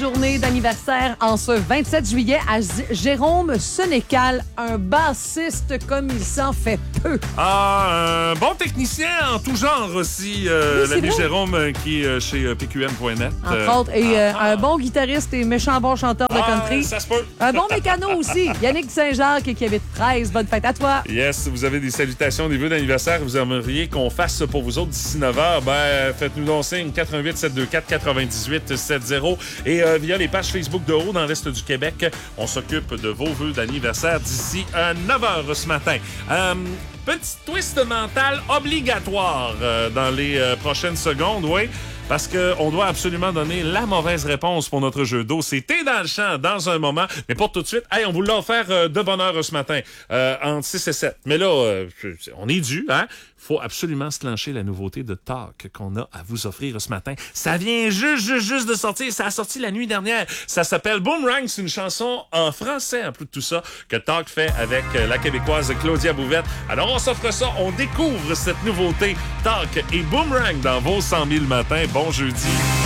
Journée d'anniversaire en ce 27 juillet à Jérôme Sénécal, un bassiste comme il s'en fait peu. Un bon technicien en tout genre aussi, l'ami vrai. Jérôme qui est chez pqm.net. Entre autres, et un bon guitariste et méchant bon chanteur de country. Ça se peut. Un bon mécano aussi, Yannick Saint-Jacques qui habite 13. Bonne fête à toi. Yes, vous avez des salutations, des vœux d'anniversaire, vous aimeriez qu'on fasse pour vous autres d'ici 9h, faites-nous donc signe 88 724 98 70 et via les pages Facebook de Haut dans l'Est du Québec, on s'occupe de vos vœux d'anniversaire d'ici 9h ce matin. Petit twist mental obligatoire dans les prochaines secondes, oui. Parce qu'on doit absolument donner la mauvaise réponse pour notre jeu d'eau. C'était dans le champ dans un moment, mais pour tout de suite, hey, on vous l'a offert de bonne heure ce matin, entre 6 et 7. Mais là, on est dû, hein? Faut absolument se lancer la nouveauté de Talk qu'on a à vous offrir ce matin. Ça vient juste de sortir. Ça a sorti la nuit dernière. Ça s'appelle Boomerang. C'est une chanson en français, en plus de tout ça, que Talk fait avec la Québécoise Claudia Bouvette. Alors, on s'offre ça. On découvre cette nouveauté Talk et Boomerang dans vos 100 000 matins. Bon jeudi.